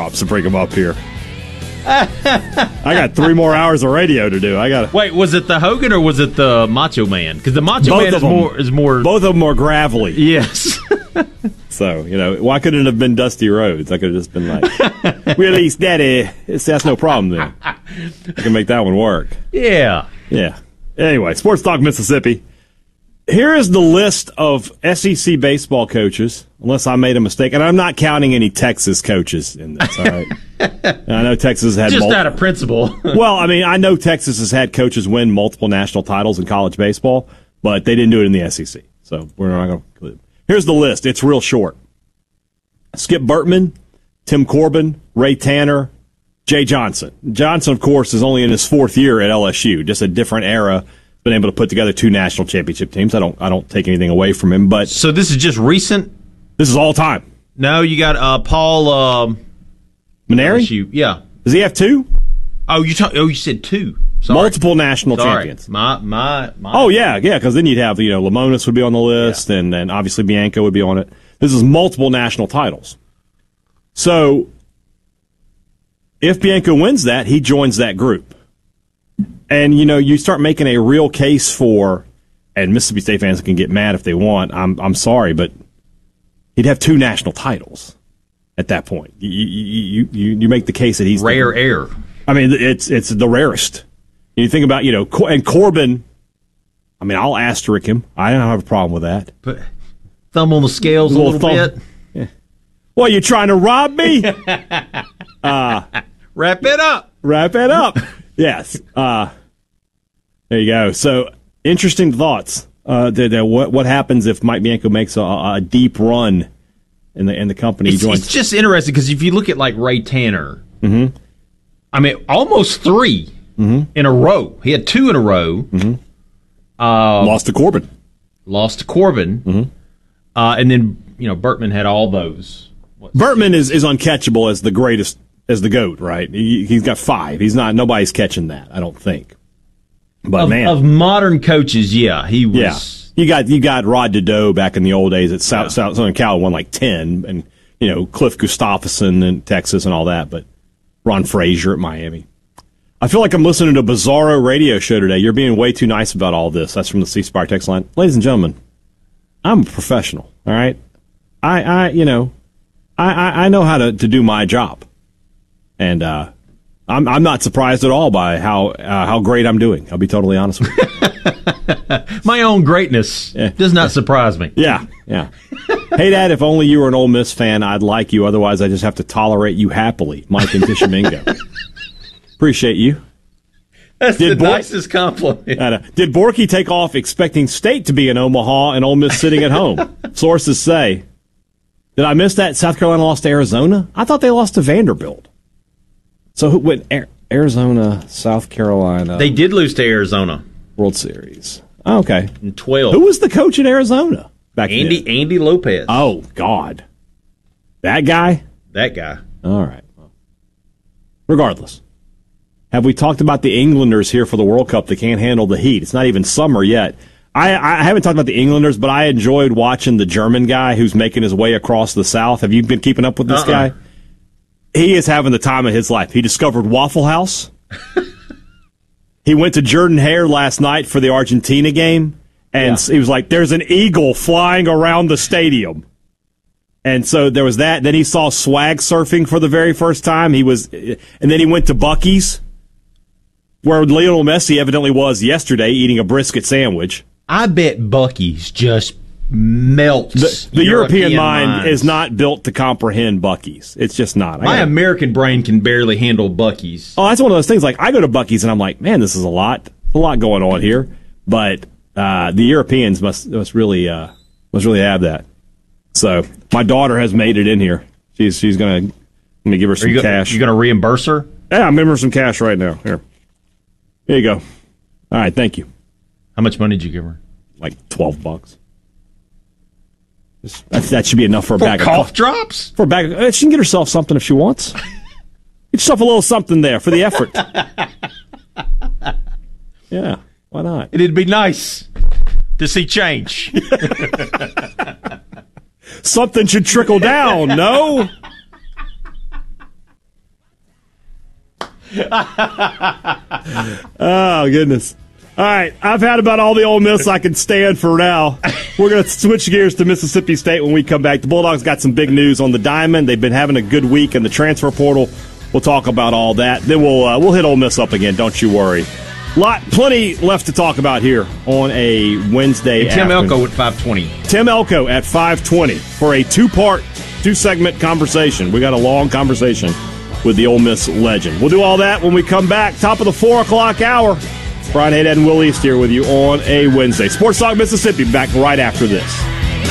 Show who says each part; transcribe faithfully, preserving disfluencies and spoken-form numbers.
Speaker 1: props to bring him up here. I got three more hours of radio to do. I got.
Speaker 2: Wait, was it the Hogan or was it the Macho Man? Because the Macho
Speaker 1: Both
Speaker 2: Man
Speaker 1: of
Speaker 2: is
Speaker 1: them.
Speaker 2: more is more.
Speaker 1: Both of them are gravelly.
Speaker 2: Yes.
Speaker 1: So, you know, why couldn't it have been Dusty Rhodes? I could have just been like, release Daddy. It's, that's no problem then. I can make that one work.
Speaker 2: Yeah.
Speaker 1: Yeah. Anyway, Sports Talk Mississippi. Here is the list of S E C baseball coaches, unless I made a mistake. And I'm not counting any Texas coaches in this, all right? I know Texas had
Speaker 2: Just
Speaker 1: mul-
Speaker 2: out of principle.
Speaker 1: Well, I mean, I know Texas has had coaches win multiple national titles in college baseball, but they didn't do it in the S E C. So we're not going to. Here's the list. It's real short. Skip Bertman, Tim Corbin, Ray Tanner, Jay Johnson. Johnson, of course, is only in his fourth year at L S U, just a different era. Been able to put together two national championship teams. I don't I don't take anything away from him, but
Speaker 2: So this is just recent?
Speaker 1: This is all time.
Speaker 2: No, you got uh, Paul um,
Speaker 1: Maneri?
Speaker 2: L S U. Yeah.
Speaker 1: Does he have two?
Speaker 2: Oh, you talk, oh, you said two. Sorry.
Speaker 1: Multiple national
Speaker 2: Sorry.
Speaker 1: champions.
Speaker 2: My my my.
Speaker 1: Oh yeah, yeah, because then you'd have, you know, Lamonis would be on the list, yeah. and then obviously Bianco would be on it. This is multiple national titles. So if Bianco wins that, he joins that group. And, you know, you start making a real case for, and Mississippi State fans can get mad if they want, I'm I'm sorry, but he'd have two national titles at that point. You you you, you make the case that he's
Speaker 2: rare
Speaker 1: the,
Speaker 2: air.
Speaker 1: I mean, it's it's the rarest. You think about, you know, and Corbin, I mean, I'll asterisk him. I don't have a problem with that.
Speaker 2: But thumb on the scales a little, little bit.
Speaker 1: Yeah. Well, you trying to rob me? uh,
Speaker 2: wrap it up.
Speaker 1: Wrap it up. Yes. Uh, there you go. So, interesting thoughts. Uh, the, the, what what happens if Mike Bianco makes a, a deep run in the in the company?
Speaker 2: It's,
Speaker 1: joins?
Speaker 2: It's just interesting because if you look at like Ray Tanner,
Speaker 1: mm-hmm.
Speaker 2: I mean, almost three
Speaker 1: mm-hmm.
Speaker 2: in a row. He had two in a row.
Speaker 1: Mm-hmm.
Speaker 2: Uh,
Speaker 1: lost to Corbin.
Speaker 2: Lost to Corbin.
Speaker 1: Mm-hmm.
Speaker 2: Uh, and then, you know, Bertman had all those.
Speaker 1: What, Bertman is, is uncatchable as the greatest, as the GOAT, right? He, he's got five. He's not, nobody's catching that, I don't think. But
Speaker 2: of,
Speaker 1: man.
Speaker 2: Of modern coaches, yeah, he was.
Speaker 1: Yeah. You got, you got Rod Dedeaux back in the old days at South, yeah. South, Southern Cal, won like ten, and, you know, Cliff Gustafson in Texas and all that, but Ron Frazier at Miami. I feel like I'm listening to a Bizarro radio show today. You're being way too nice about all this. That's from the C Spire text line. Ladies and gentlemen, I'm a professional, all right? I, I you know, I, I, I know how to, to do my job. And uh, I'm I'm not surprised at all by how uh, how great I'm doing. I'll be totally honest with you.
Speaker 2: My own greatness yeah. does not surprise me.
Speaker 1: Yeah, yeah. Hey, Dad, if only you were an Ole Miss fan, I'd like you. Otherwise, I just have to tolerate you happily. Mike and Tishomingo. Appreciate you.
Speaker 2: That's Did the Bor- nicest compliment.
Speaker 1: Uh, did Borky take off expecting State to be in Omaha and Ole Miss sitting at home? Sources say. Did I miss that? South Carolina lost to Arizona? I thought they lost to Vanderbilt. So who went? Arizona, South Carolina.
Speaker 2: They did lose to Arizona.
Speaker 1: World Series. Oh, okay.
Speaker 2: In twelve.
Speaker 1: Who was the coach in Arizona back
Speaker 2: Andy,
Speaker 1: then?
Speaker 2: Andy Lopez.
Speaker 1: Oh, God. That guy?
Speaker 2: That guy.
Speaker 1: All right. Regardless. Have we talked about the Englanders here for the World Cup that can't handle the heat? It's not even summer yet. I, I haven't talked about the Englanders, but I enjoyed watching the German guy who's making his way across the South. Have you been keeping up with this uh-uh. guy? He is having the time of his life. He discovered Waffle House. He went to Jordan Hare last night for the Argentina game, and yeah. he was like, there's an eagle flying around the stadium. And so there was that. Then he saw swag surfing for the very first time. He was, and then he went to Buc-ee's, where Lionel Messi evidently was yesterday, eating a brisket sandwich.
Speaker 2: I bet Buc-ee's just melts.
Speaker 1: The, the European, European mind
Speaker 2: minds.
Speaker 1: is not built to comprehend Buc-ee's. It's just not.
Speaker 2: My American brain can barely handle Buc-ee's.
Speaker 1: Oh, that's one of those things. Like, I go to Buc-ee's and I'm like, man, this is a lot, a lot going on here. But uh, the Europeans must must really uh, must really have that. So my daughter has made it in here. She's she's gonna let me give her some
Speaker 2: you
Speaker 1: cash.
Speaker 2: Go, you gonna reimburse her?
Speaker 1: Yeah, I'm giving her some cash right now. Here, here you go. All right, thank you.
Speaker 2: How much money did you give her?
Speaker 1: Like twelve bucks. That, that should be enough for a
Speaker 2: for
Speaker 1: bag
Speaker 2: cough
Speaker 1: of cough
Speaker 2: drops.
Speaker 1: For a bag, of, she can get herself something if she wants. Get yourself a little something there for the effort. Yeah, why not?
Speaker 2: It'd be nice to see change.
Speaker 1: Something should trickle down. No. Oh, goodness. All right, I've had about all the Ole Miss I can stand for now. We're going to switch gears to Mississippi State when we come back. The Bulldogs got some big news on the diamond. They've been having a good week in the transfer portal. We'll talk about all that. Then we'll uh, we'll hit Ole Miss up again. Don't you worry. Lot, plenty left to talk about here on a Wednesday.
Speaker 2: And Tim
Speaker 1: afternoon.
Speaker 2: Elko at five twenty.
Speaker 1: Tim Elko at five twenty for a two-part, two-segment conversation. We got a long conversation with the Ole Miss legend. We'll do all that when we come back. Top of the four o'clock hour. Brian Haydad and Will East here with you on a Wednesday. Sports Talk Mississippi back right after this.